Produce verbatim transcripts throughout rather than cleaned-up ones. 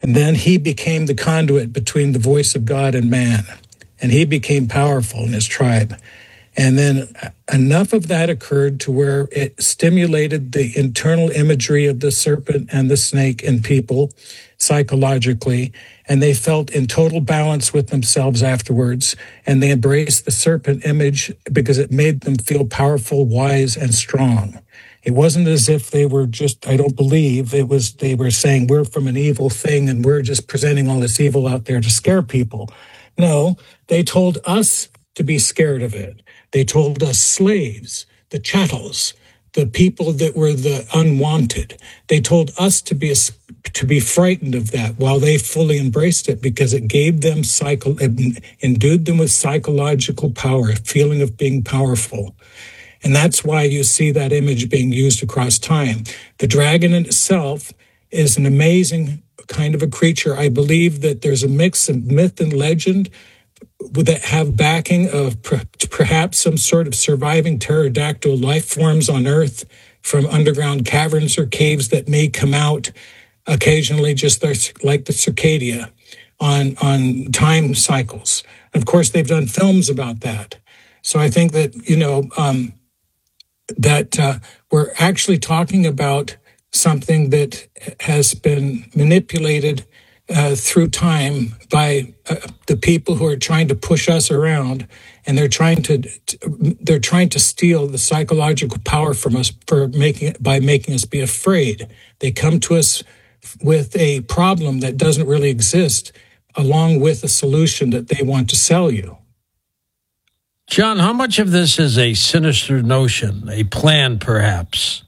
And then he became the conduit between the voice of God and man. And he became powerful in his tribe. And then enough of that occurred to where it stimulated the internal imagery of the serpent and the snake in people psychologically. And they felt in total balance with themselves afterwards. And they embraced the serpent image because it made them feel powerful, wise, and strong. It wasn't as if they were just, I don't believe, it was they were saying we're from an evil thing and we're just presenting all this evil out there to scare people. No, they told us to be scared of it. They told us slaves, the chattels, the people that were the unwanted. They told us to be a, to be frightened of that while they fully embraced it because it gave them psycho, it endued them with psychological power, a feeling of being powerful. And that's why you see that image being used across time. The dragon in itself is an amazing kind of a creature. I believe that there's a mix of myth and legend that have backing of per, perhaps some sort of surviving pterodactyl life forms on Earth from underground caverns or caves that may come out occasionally, just like the Circadia on, on time cycles. Of course, they've done films about that. So I think that, you know, um, that uh, we're actually talking about something that has been manipulated uh, through time by uh, the people who are trying to push us around, and they're trying to they're trying to steal the psychological power from us for making it by making us be afraid. They come to us with a problem that doesn't really exist, along with a solution that they want to sell you. John, how much of this is a sinister notion, a plan perhaps?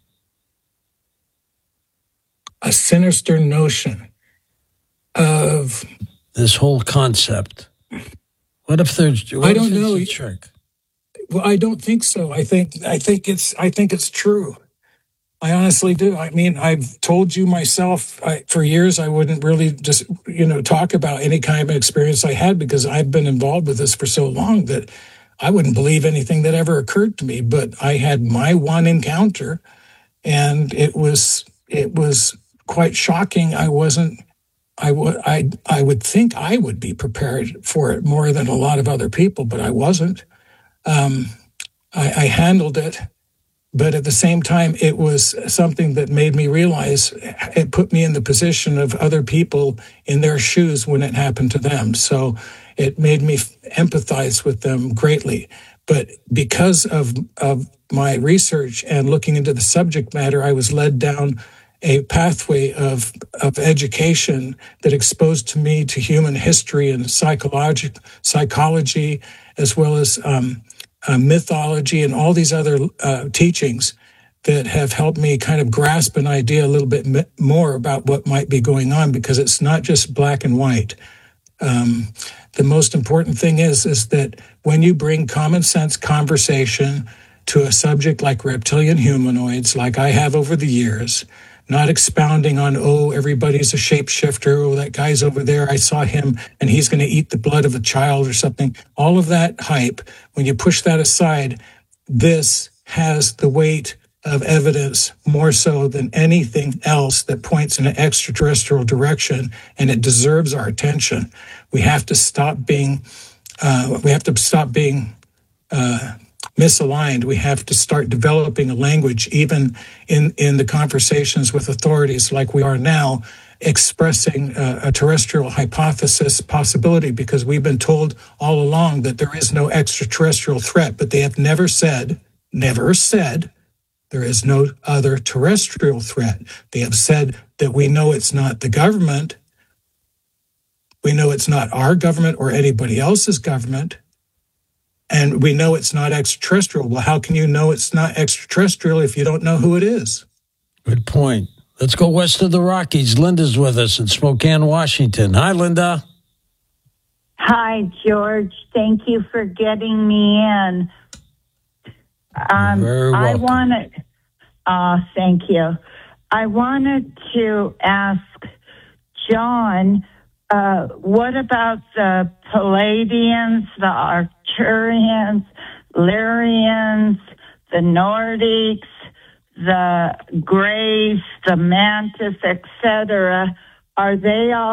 A sinister notion of this whole concept. What if there's? What I don't know. A trick? Well, I don't think so. I think I think it's I think it's true. I honestly do. I mean, I've told you myself I, for years I wouldn't really just you know talk about any kind of experience I had because I've been involved with this for so long that I wouldn't believe anything that ever occurred to me. But I had my one encounter, and it was it was quite shocking. I wasn't. I would I I would think I would be prepared for it more than a lot of other people, but I wasn't. Um, I, I handled it, but at the same time, it was something that made me realize it put me in the position of other people in their shoes when it happened to them. So it made me empathize with them greatly. But because of of my research and looking into the subject matter, I was led down a pathway of of education that exposed to me to human history and psychology, psychology, as well as um, uh, mythology and all these other uh, teachings that have helped me kind of grasp an idea a little bit more about what might be going on, because it's not just black and white. Um, the most important thing is is that when you bring common sense conversation to a subject like reptilian humanoids, like I have over the years, not expounding on, oh, everybody's a shapeshifter, oh, that guy's over there, I saw him, and he's going to eat the blood of a child or something. All of that hype, when you push that aside, this has the weight of evidence more so than anything else that points in an extraterrestrial direction, and it deserves our attention. We have to stop being, uh, we have to stop being uh, misaligned. We have to start developing a language, even in, in the conversations with authorities like we are now, expressing a, a terrestrial hypothesis possibility, because we've been told all along that there is no extraterrestrial threat, but they have never said, never said, there is no other terrestrial threat. They have said that we know it's not the government. We know it's not our government or anybody else's government. And we know it's not extraterrestrial. Well, how can you know it's not extraterrestrial if you don't know who it is? Good point. Let's go west of the Rockies. Linda's with us in Spokane, Washington. Hi, Linda. Hi, George. Thank you for getting me in. Um, You're very welcome. I wanted, uh, thank you. I wanted to ask John, uh, what about the Palladians, the Arcturians, Lyrians, the Nordics, the Greys, the Mantis, et cetera? Are they all